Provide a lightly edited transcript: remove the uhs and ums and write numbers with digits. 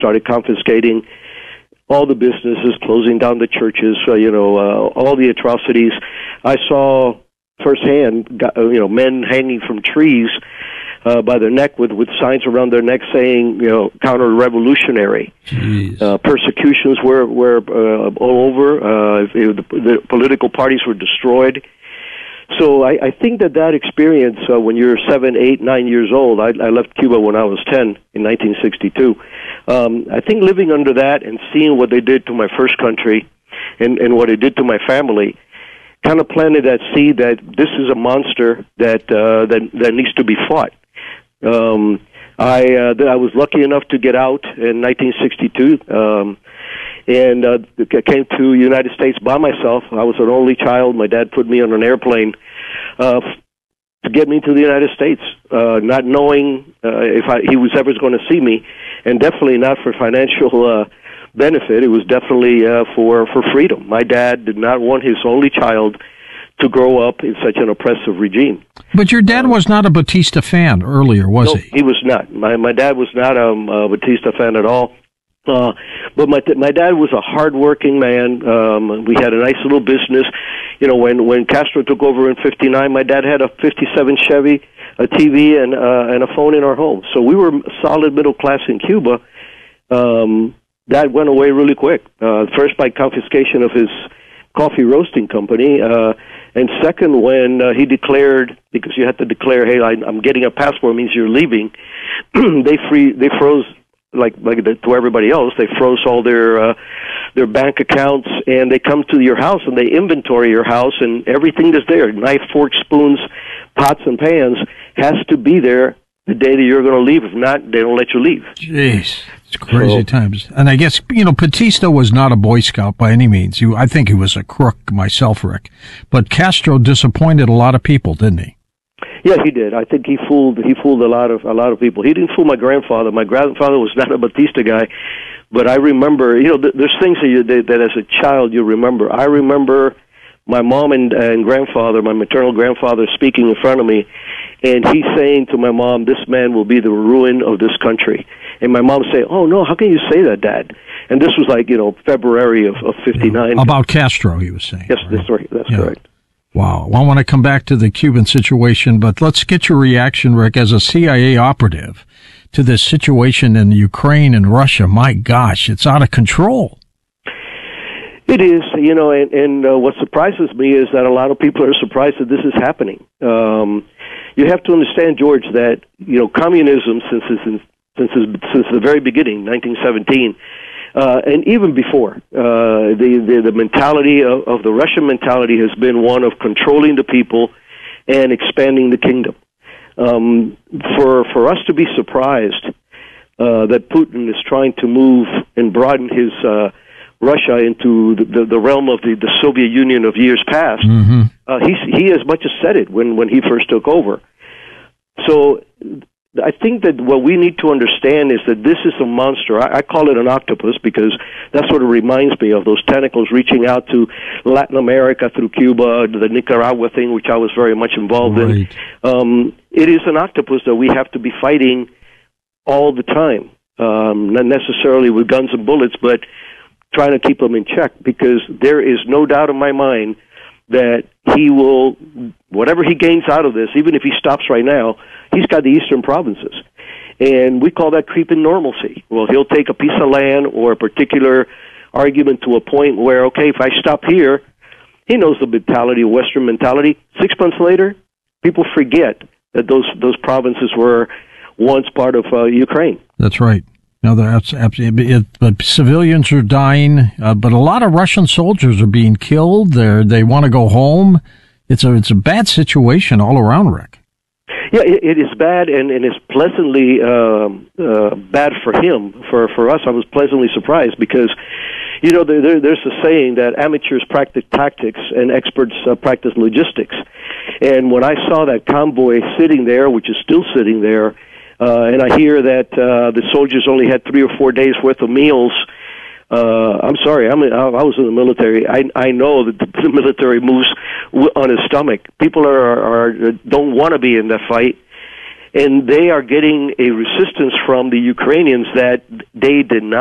started confiscating all the businesses, closing down the churches, all the atrocities. I saw firsthand, men hanging from trees by their neck with signs around their neck saying, counter-revolutionary. Persecutions were all over. The political parties were destroyed. So I think that experience, when you're 7, 8, 9 years old, I left Cuba when I was 10 in 1962. I think living under that and seeing what they did to my first country and what it did to my family kind of planted that seed that this is a monster that needs to be fought. I was lucky enough to get out in 1962 and came to the United States by myself. I was an only child. My dad put me on an airplane to get me to the United States, not knowing if he was ever going to see me, and definitely not for financial benefit. It was definitely for freedom. My dad did not want his only child to grow up in such an oppressive regime. But your dad was not a Batista fan earlier, was he? No, he was not. My dad was not a Batista fan at all. But my dad was a hardworking man. We had a nice little business. When Castro took over in '59, my dad had a '57 Chevy, a TV, and a phone in our home. So we were solid middle class in Cuba. That went away really quick. First by confiscation of his coffee roasting company, and second when he declared, because you had to declare, hey, I'm getting a passport, means you're leaving. They froze. To everybody else, they froze all their bank accounts, and they come to your house and they inventory your house, and everything that's there, knife, forks, spoons, pots, and pans, has to be there the day that you're going to leave. If not, they don't let you leave. Jeez, it's crazy times. And I guess, Batista was not a Boy Scout by any means. I think he was a crook myself, Rick. But Castro disappointed a lot of people, didn't he? Yeah, he did. I think he fooled a lot of people. He didn't fool my grandfather. My grandfather was not a Batista guy, but I remember, there's things that as a child you remember. I remember my mom and grandfather, my maternal grandfather, speaking in front of me, and he's saying to my mom, "This man will be the ruin of this country." And my mom say, "Oh no, how can you say that, Dad?" And this was February of '59. About Castro, he was saying. Yes, right? That's correct. Wow. Well, I want to come back to the Cuban situation, but let's get your reaction, Rick, as a CIA operative to this situation in Ukraine and Russia. My gosh, it's out of control. It is, and what surprises me is that a lot of people are surprised that this is happening. You have to understand, George, that, communism since the very beginning, 1917, and even before, the mentality of the Russian mentality has been one of controlling the people and expanding the kingdom. For us to be surprised that Putin is trying to move and broaden his Russia into the realm of the Soviet Union of years past, he as much as said it when he first took over. So I think that what we need to understand is that this is a monster. I call it an octopus because that's what it reminds me of, those tentacles reaching out to Latin America through Cuba, the Nicaragua thing, which I was very much involved in. It is an octopus that we have to be fighting all the time, not necessarily with guns and bullets, but trying to keep them in check, because there is no doubt in my mind that he will, whatever he gains out of this, even if he stops right now, he's got the eastern provinces. And we call that creeping normalcy. Well, he'll take a piece of land or a particular argument to a point where, okay, if I stop here, he knows the mentality, Western mentality. 6 months later, people forget that those provinces were once part of Ukraine. That's right. No, that's absolutely. But civilians are dying, but a lot of Russian soldiers are being killed. They want to go home. It's a bad situation all around, Rick. Yeah, it is bad, and it's pleasantly bad for him. For us, I was pleasantly surprised because, there's a saying that amateurs practice tactics and experts practice logistics. And when I saw that convoy sitting there, which is still sitting there, and I hear that the soldiers only had 3 or 4 days worth of meals. I'm sorry, I was in the military. I know that the military moves on his stomach. People don't want to be in that fight, and they are getting a resistance from the Ukrainians that they did not.